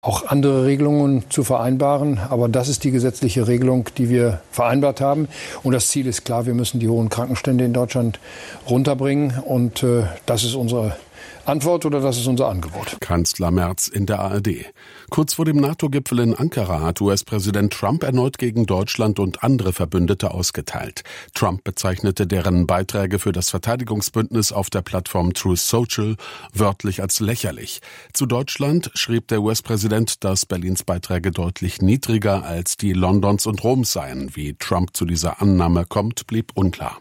auch andere Regelungen zu vereinbaren. Aber das ist die gesetzliche Regelung, die wir vereinbart haben. Und das Ziel ist klar, wir müssen die hohen Krankenstände in Deutschland runterbringen. Und das ist unsere Antwort oder das ist unser Angebot. Kanzler Merz in der ARD. Kurz vor dem NATO-Gipfel in Ankara hat US-Präsident Trump erneut gegen Deutschland und andere Verbündete ausgeteilt. Trump bezeichnete deren Beiträge für das Verteidigungsbündnis auf der Plattform Truth Social wörtlich als lächerlich. Zu Deutschland schrieb der US-Präsident, dass Berlins Beiträge deutlich niedriger als die Londons und Roms seien. Wie Trump zu dieser Annahme kommt, blieb unklar.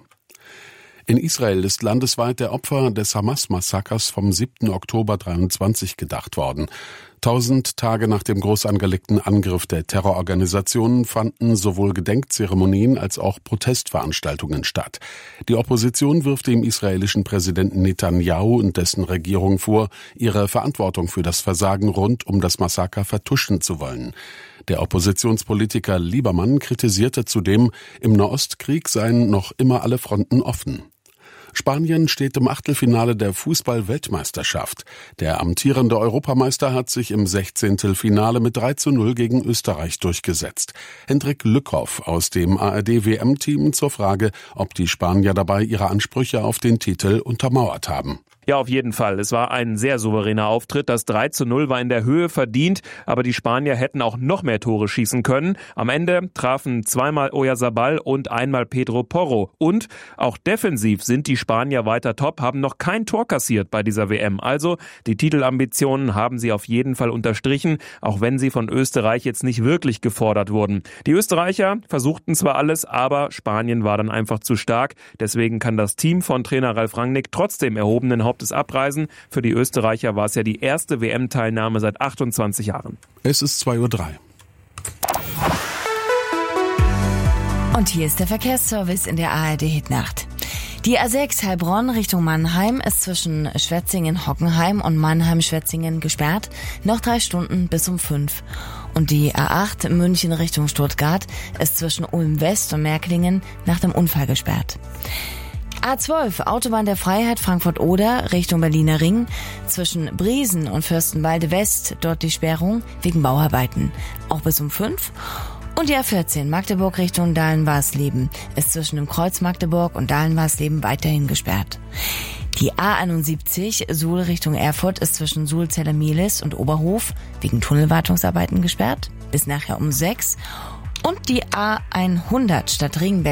In Israel ist landesweit der Opfer des Hamas-Massakers vom 7. Oktober 23 gedacht worden. 1000 Tage nach dem groß angelegten Angriff der Terrororganisationen fanden sowohl Gedenkzeremonien als auch Protestveranstaltungen statt. Die Opposition wirft dem israelischen Präsidenten Netanyahu und dessen Regierung vor, ihre Verantwortung für das Versagen rund um das Massaker vertuschen zu wollen. Der Oppositionspolitiker Liebermann kritisierte zudem, im Nahostkrieg seien noch immer alle Fronten offen. Spanien steht im Achtelfinale der Fußball-Weltmeisterschaft. Der amtierende Europameister hat sich im 16. Finale mit 3:0 gegen Österreich durchgesetzt. Hendrik Lückhoff aus dem ARD-WM-Team zur Frage, ob die Spanier dabei ihre Ansprüche auf den Titel untermauert haben. Ja, auf jeden Fall. Es war ein sehr souveräner Auftritt. Das 3:0 war in der Höhe verdient, aber die Spanier hätten auch noch mehr Tore schießen können. Am Ende trafen zweimal Oyarzabal und einmal Pedro Porro. Und auch defensiv sind die Spanier weiter top, haben noch kein Tor kassiert bei dieser WM. Also die Titelambitionen haben sie auf jeden Fall unterstrichen, auch wenn sie von Österreich jetzt nicht wirklich gefordert wurden. Die Österreicher versuchten zwar alles, aber Spanien war dann einfach zu stark. Deswegen kann das Team von Trainer Ralf Rangnick trotzdem erhobenen Hauptes abreisen. Für die Österreicher war es ja die erste WM-Teilnahme seit 28 Jahren. Es ist 2:03 Uhr. Und hier ist der Verkehrsservice in der ARD-Hitnacht. Die A6 Heilbronn Richtung Mannheim ist zwischen Schwetzingen-Hockenheim und Mannheim-Schwetzingen gesperrt. Noch 3 Stunden bis um 5. Und die A8 München Richtung Stuttgart ist zwischen Ulm-West und Märklingen nach dem Unfall gesperrt. A12, Autobahn der Freiheit Frankfurt-Oder Richtung Berliner Ring. Zwischen Briesen und Fürstenwalde West dort die Sperrung wegen Bauarbeiten. Auch bis um 5. Und die A14, Magdeburg Richtung Dahlen-Warsleben ist zwischen dem Kreuz Magdeburg und Dahlen-Warsleben weiterhin gesperrt. Die A71, Suhl Richtung Erfurt ist zwischen Suhl-Zellermehlis und Oberhof wegen Tunnelwartungsarbeiten gesperrt. Bis nachher um 6. Und die A100 Stadtring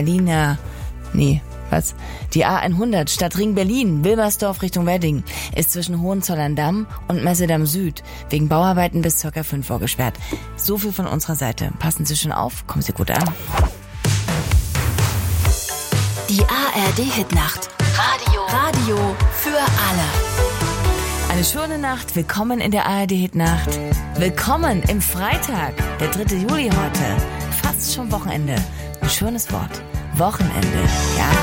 Die A100 Stadtring Berlin, Wilmersdorf Richtung Wedding, ist zwischen Hohenzollern-Damm und Messedamm Süd wegen Bauarbeiten bis ca. 5 Uhr gesperrt. So viel von unserer Seite. Passen Sie schon auf, kommen Sie gut an. Die ARD-Hitnacht. Radio für alle. Eine schöne Nacht, willkommen in der ARD-Hitnacht. Willkommen im Freitag, der 3. Juli heute. Fast schon Wochenende. Ein schönes Wort. Wochenende, ja.